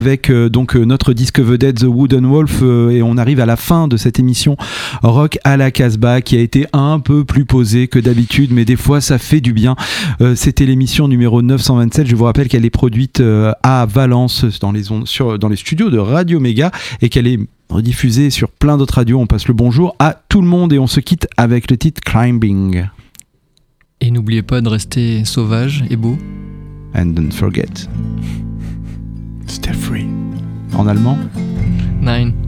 avec donc notre disque vedette The Wooden Wolf et on arrive à la fin de cette émission Rock à la Casbah qui a été un peu plus posée que d'habitude, mais des fois ça fait du bien. C'était l'émission numéro 927. Je vous rappelle qu'elle est produite à Valence dans les studios de Radio Méga et qu'elle est rediffusée sur plein d'autres radios. On passe le bonjour à tout le monde et on se quitte avec le titre Climbing. Et n'oubliez pas de rester sauvage et beau. And don't forget, stay free. En allemand 9